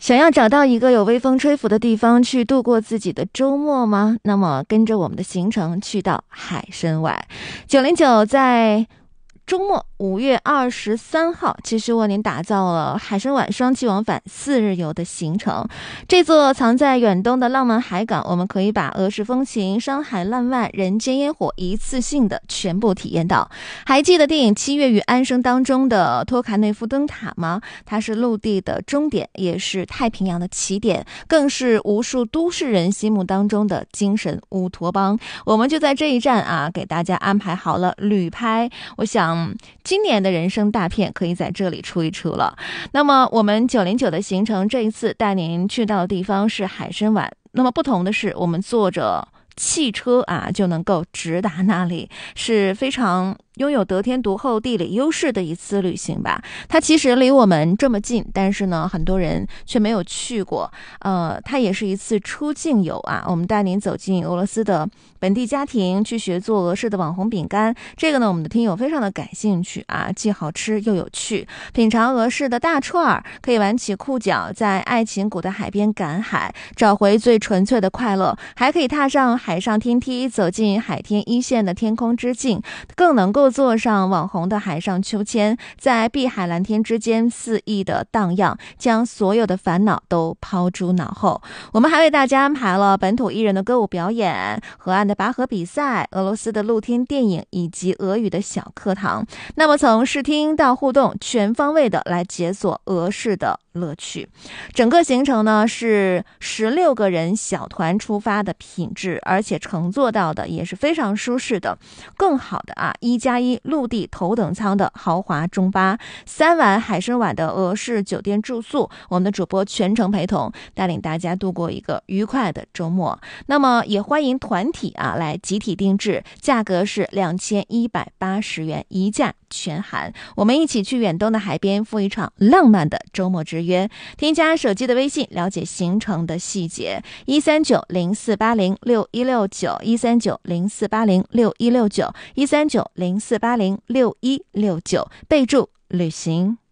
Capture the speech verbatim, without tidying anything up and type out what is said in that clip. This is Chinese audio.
想要找到一个有微风吹拂的地方去度过自己的周末吗？那么跟着我们的行程去到海参崴。九零九在周末五月二十三号，其实为您打造了海参崴双栖往返四日游的行程。这座藏在远东的浪漫海港，我们可以把俄式风情、山海烂漫、人间烟火一次性的全部体验到。还记得电影《七月与安生》当中的托卡内夫灯塔吗？它是陆地的终点，也是太平洋的起点，更是无数都市人心目当中的精神乌托邦。我们就在这一站啊，给大家安排好了旅拍。我想今年的人生大片可以在这里出一出了。那么我们九零九的行程这一次带您去到的地方是海参崴，那么不同的是我们坐着汽车啊就能够直达那里，是非常拥有得天独厚地理优势的一次旅行吧。它其实离我们这么近，但是呢很多人却没有去过。呃，它也是一次出境游啊，我们带您走进俄罗斯的本地家庭，去学做俄式的网红饼干。这个呢我们的听友非常的感兴趣啊，既好吃又有趣。品尝俄式的大串儿，可以挽起裤脚，在爱琴谷的海边赶海，找回最纯粹的快乐。还可以踏上海上天梯，走进海天一线的天空之境，更能够坐上网红的海上秋千，在碧海蓝天之间肆意的荡漾，将所有的烦恼都抛诸脑后。我们还为大家安排了本土艺人的歌舞表演、河岸的拔河比赛、俄罗斯的露天电影以及俄语的小课堂。那么从视听到互动，全方位的来解锁俄式的乐趣。整个行程呢是十六个人小团出发的品质，而且乘坐到的也是非常舒适的。更好的啊，一加一陆地头等舱的豪华中巴，三晚海参崴的俄式酒店住宿，我们的主播全程陪同，带领大家度过一个愉快的周末。那么也欢迎团体啊来集体定制，价格是两千一百八十元，一价全含。我们一起去远东的海边赴一场浪漫的周末之约。添加手机的微信了解行程的细节，一三九零四八零六一六九，一三九零四八零六一六九，一三九零四八零六一六九，备注旅行。